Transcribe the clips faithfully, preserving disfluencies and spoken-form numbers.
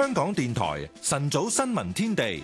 香港電台晨早新聞天地。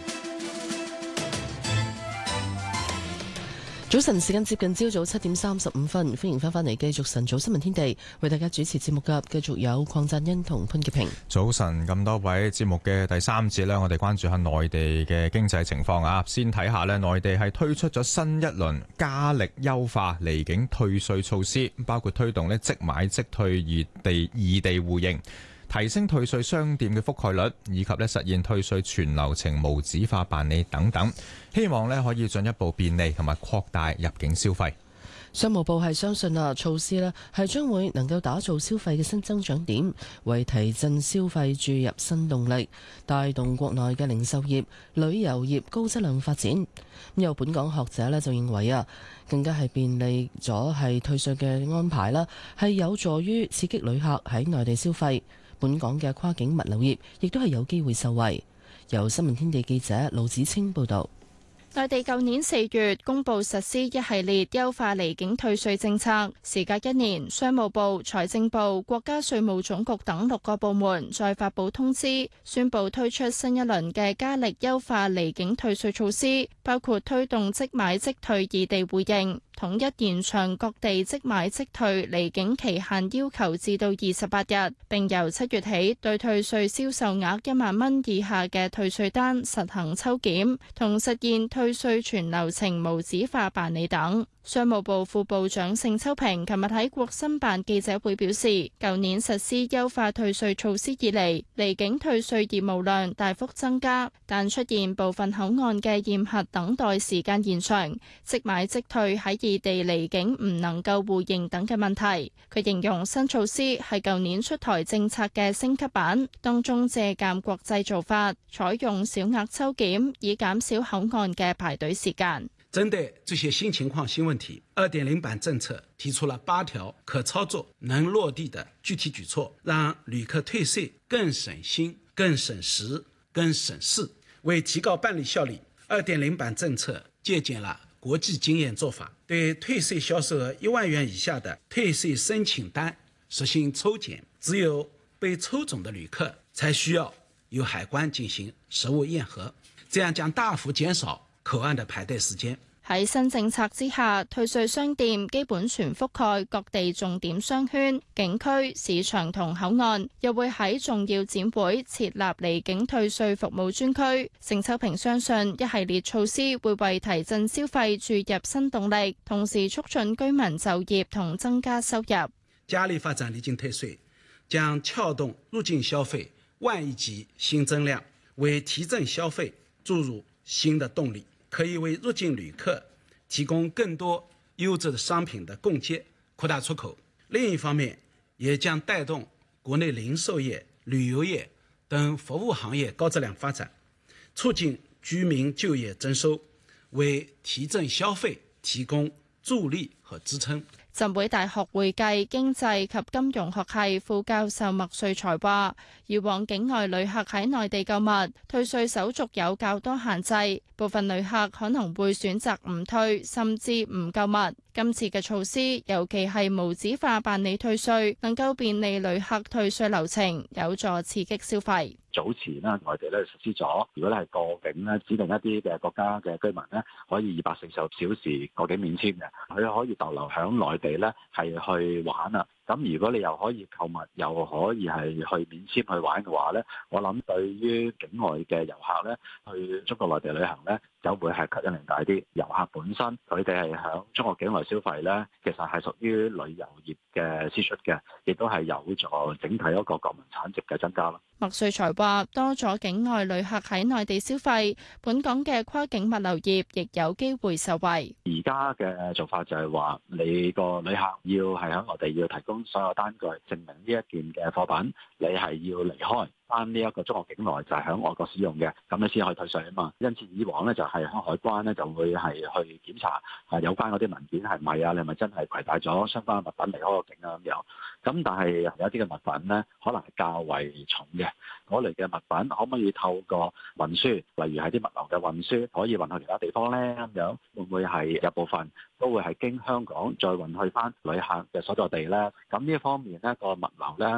早晨時間接近朝早七點三十五分，歡迎翻返嚟繼續晨早新聞天地，為大家主持節目嘅繼續有鄺贊恩同潘潔平。 早晨咁多位，節目嘅第三節呢，我哋關注下內地嘅經濟情況啊。先睇下呢，內地係推出咗新一輪加力優化離境退稅措施，包括推動呢即買即退異地異地互認，提升退稅商店嘅覆蓋率，以及咧實現退稅全流程無紙化辦理等等，希望咧可以進一步便利同埋擴大入境消費。 商務部係相信啊，措施咧係將會能夠打造消費嘅新增長點，為提振消費注入新動力，帶動國內嘅零售業、旅遊業高質量發展。咁有本港學者咧就認為啊，更加係便利咗係退稅嘅安排啦，係有助於刺激旅客喺內地消費。本港嘅跨境物流業亦都係有機會受惠。由新聞天地記者盧子清報導。 內地舊年四月公布實施一系列優化離境退稅政策，時隔一年，商務部、財政部、國家稅務總局等六個部門再發布通知，宣布推出新一輪嘅加力優化離境退稅措施，包括推動即買即退異地互認，統一延長各地即買即退離境期限要求至到二十八日，並由七月起對退稅銷售額一萬蚊以下嘅退稅單實行抽檢，同實現退稅全流程無紙化辦理等。商務部副部長盛秋平琴日喺國新辦記者會表示，舊年實施優化退稅措施以嚟，離境退稅業務量大幅增加，但出現部分口岸嘅驗核等待時間延長，即買即退喺異地離境唔能夠互認等嘅問題。佢形容新措施係舊年出台政策嘅升級版，當中借鑑國際做法，採用小額抽檢，以減少口岸嘅排隊時間。 針對這些新情況、新問題，二點零版政策提出了八條可操作、能落地的具體舉措，讓旅客退稅更省心、更省時、更省事。為提高辦理效率，二點零版政策借鑑了國際經驗做法，對退稅銷售額一萬元以下的退稅申請單實行抽檢，只有被抽中的旅客才需要由海關進行實物驗核，這樣將大幅減少口岸的排隊時間。 喺新政策之下，退稅商店基本全覆蓋各地重點商圈、景區、市場同口岸，又會喺重要展會設立離境退稅服務專區。盛秋平相信一系列措施會為提振消費注入新動力，同時促進居民就業同增加收入。 加力發展離境退稅，將撬動入境消費萬億級新增量，為提振消費注入新的動力，可以為入境旅客提供更多優質的商品的供給，擴大出口。另一方面，也將帶動國內零售業、旅遊業等服務行業高質量發展，促進居民就業增收，為提振消費提供助力和支撐。 浸會大學會計、經濟及金融學系副教授麥瑞才話，以往境外旅客喺內地購物，退稅手續有較多限制，部分旅客可能會選擇唔退，甚至唔購物。今次嘅措施，尤其係無紙化辦理退稅，能夠便利旅客退稅流程，有助刺激消費。 早前咧，內地咧實施咗，如果咧係過境咧，指定一啲嘅國家嘅居民咧，可以二百四十小時過境免簽嘅，佢可以逗留響內地咧係去玩啊。咁如果你又可以購物，又可以係去免簽去玩嘅話咧，我諗對於境外嘅遊客咧，去中國內地旅行咧，就會係吸引力大啲。遊客本身佢哋係響中國境外消費咧，其實係屬於旅遊業嘅支出嘅，亦都係有助整體一個國民產值嘅增加咯。 麥瑞才話：多咗境外旅客喺內地消費，本港嘅跨境物流業亦有機會受惠。 而家嘅做法就係話，你個旅客要係喺內地要提供所有單據，證明呢一件嘅貨品你係要離開翻呢一個中國境內，就係喺外國使用嘅，咁你先可以退稅啊嘛。因此以往咧就係喺海關咧就會係去檢查係有關嗰啲文件係咪啊，你係咪真係攜帶咗相關嘅物品離開個境啊咁樣。咁但係有啲嘅物品咧，可能係較為重嘅嗰類嘅物品，可唔可以透過運輸，例如係啲物流嘅運輸，可以運去其他地方咧咁樣，會唔會係有部分都會係經香港再運去翻旅客嘅所在地咧？咁呢一方面咧個物流咧。